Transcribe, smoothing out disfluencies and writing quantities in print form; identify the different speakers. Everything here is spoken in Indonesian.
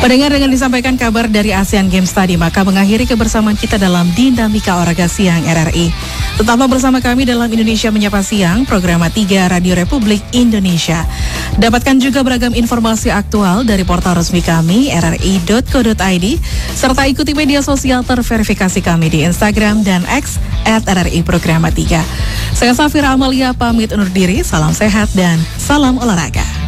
Speaker 1: Pendengar, dengan disampaikan kabar dari Asian Games tadi, maka mengakhiri kebersamaan kita dalam Dinamika Olahraga Siang RRI. Tetaplah bersama kami dalam Indonesia Menyapa Siang, program 3 Radio Republik Indonesia. Dapatkan juga beragam informasi aktual dari portal resmi kami, rri.co.id, serta ikuti media sosial terverifikasi kami di Instagram dan X @RRI Program 3. Saya Safira Amalia pamit undur diri, salam sehat dan salam olahraga.